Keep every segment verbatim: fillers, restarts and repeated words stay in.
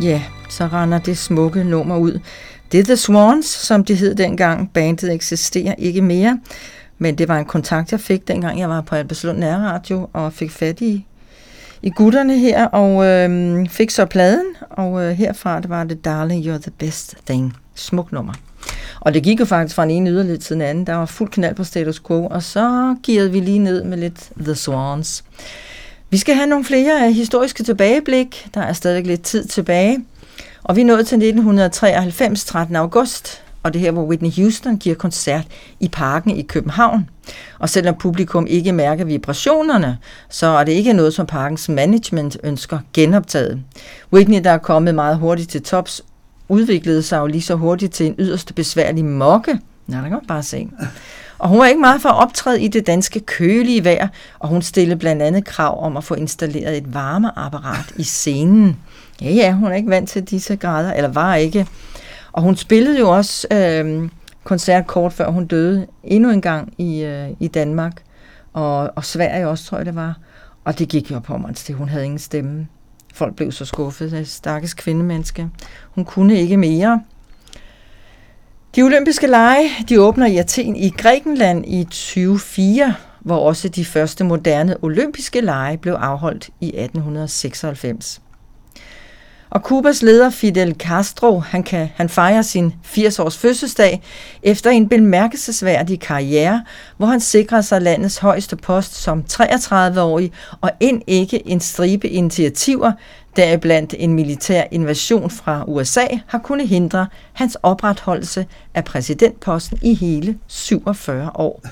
Ja, så render det smukke nummer ud. Det er The Swans, som det hed dengang. Bandet eksisterer ikke mere, men det var en kontakt, jeg fik dengang, jeg var på Albertslund Nærradio og fik fat i, i gutterne her, og øh, fik så pladen, og øh, herfra det var det Darling, You're the Best Thing. Smuk nummer. Og det gik jo faktisk fra en ene yderlighed til den anden. Der var fuld knald på status quo, og så gearede vi lige ned med lidt The Swans. Vi skal have nogle flere historiske tilbageblik. Der er stadig lidt tid tilbage. Og vi er nået til nitten treoghalvfems, trettende august, og det er her, hvor Whitney Houston giver koncert i Parken i København. Og selvom publikum ikke mærker vibrationerne, så er det ikke noget, som Parkens management ønsker genoptaget. Whitney, der er kommet meget hurtigt til tops, udviklede sig jo lige så hurtigt til en yderst besværlig mokke. Nej, det kan man bare se. Og hun var ikke meget for at optræde i det danske kølige vejr, og hun stillede blandt andet krav om at få installeret et varmeapparat i scenen. Ja, ja, hun er ikke vant til disse grader, eller var ikke. Og hun spillede jo også øh, koncert kort før hun døde, endnu en gang i, øh, i Danmark, og, og Sverige også, tror jeg det var. Og det gik jo på mig, til hun havde ingen stemme. Folk blev så skuffet af stakkels kvindemenneske. Hun kunne ikke mere. De olympiske lege, de åbner i Athen i Grækenland i tyve fire, hvor også de første moderne olympiske lege blev afholdt i atten seksoghalvfems. Og Cubas leder Fidel Castro, han, kan, han fejrer sin firs års fødselsdag efter en bemærkelsesværdig karriere, hvor han sikrer sig landets højeste post som treogtredive-årig, og end ikke en stribe initiativer, deriblandt en militær invasion fra U S A, har kunnet hindre hans opretholdelse af præsidentposten i hele syvogfyrre år.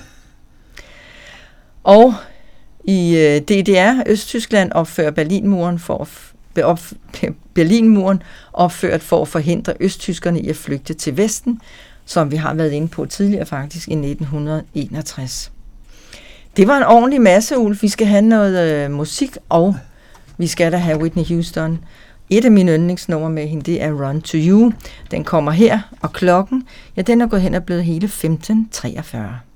Og i D D R, Østtyskland, opfører Berlinmuren for Berlinmuren opført for at forhindre østtyskerne i at flygte til Vesten, som vi har været inde på tidligere faktisk i nitten enogtres. Det var en ordentlig masse, Ulf. Vi skal have noget øh, musik, og vi skal da have Whitney Houston. Et af mine yndlingsnumre med hende, det er Run to You. Den kommer her, og klokken, ja, den er gået hen og blevet hele femten treogfyrre.